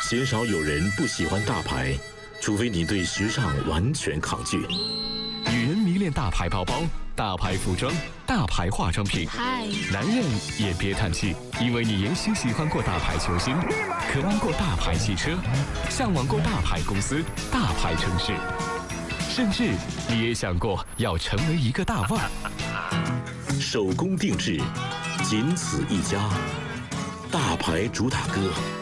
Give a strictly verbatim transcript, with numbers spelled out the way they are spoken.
鲜少有人不喜欢大牌，除非你对时尚完全抗拒。 女人迷恋大牌包包、大牌服装、大牌化妆品。 嗨， 男人也别叹气，因为你也许喜欢过大牌球星，渴望过大牌汽车，向往过大牌公司、大牌城市，甚至你也想过要成为一个大腕儿。 手工定制，仅此一家，大牌主打歌。